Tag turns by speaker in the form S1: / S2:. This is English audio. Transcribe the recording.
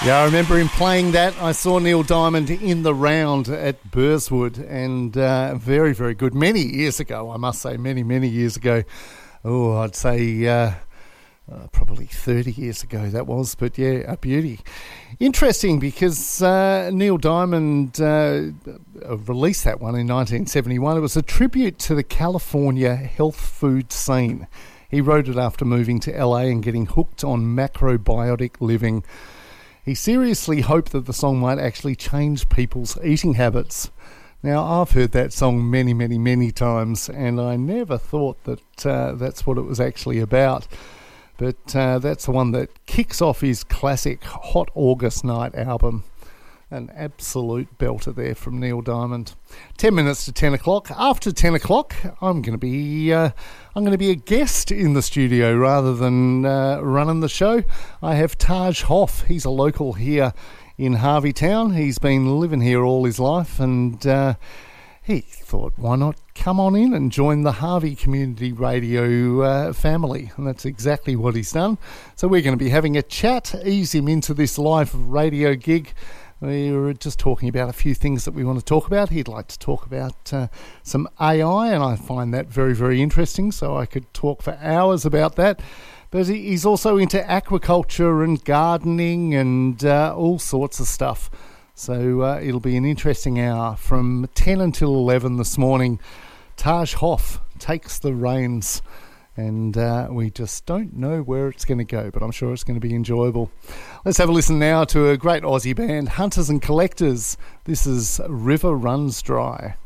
S1: Yeah, I remember him playing that. I saw Neil Diamond in the round at Burswood, and very, very good. Many years ago, I must say, many years ago. Oh, I'd say probably 30 years ago that was, but yeah, a beauty. Interesting because Neil Diamond released that one in 1971. It was a tribute to the California health food scene. He wrote it after moving to LA and getting hooked on macrobiotic living. He seriously hoped that the song might actually change people's eating habits. Now, I've heard that song many times, and I never thought that that's what it was actually about. But that's the one that kicks off his classic Hot August Night album. An absolute belter there from Neil Diamond. 10 minutes to 10 o'clock. After 10 o'clock, I'm going to be a guest in the studio rather than running the show. I have Taj Hoff. He's a local here in Harveytown. He's been living here all his life, and he thought, why not come on in and join the Harvey Community Radio family? And that's exactly what he's done. So we're going to be having a chat, ease him into this live radio gig. We were just talking about a few things that we want to talk about. He'd like to talk about some AI, and I find that very interesting, so I could talk for hours about that. But he's also into aquaculture and gardening and all sorts of stuff. So it'll be an interesting hour from 10 until 11 this morning. Taj Hoff takes the reins, and we just don't know where it's going to go, but I'm sure it's going to be enjoyable. Let's have a listen now to a great Aussie band, Hunters and Collectors. This is River Runs Dry.